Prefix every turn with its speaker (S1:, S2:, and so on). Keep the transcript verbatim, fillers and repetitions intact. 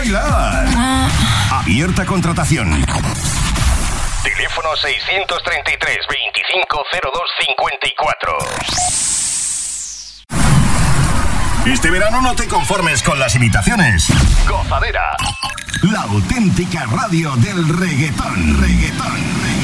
S1: bailar. Abierta contratación.
S2: Teléfono seiscientos treinta y tres, veinticinco cero dos cincuenta y cuatro.
S1: Este verano no te conformes con las imitaciones.
S2: Gozadera.
S1: La auténtica radio del reggaetón. Reggaetón.